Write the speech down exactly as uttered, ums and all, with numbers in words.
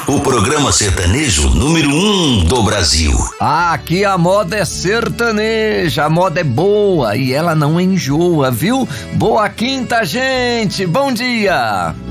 o programa sertanejo número um do Brasil. Aqui a moda é sertaneja, a moda é boa e ela não enjoa, viu? Boa quinta, gente! Bom dia!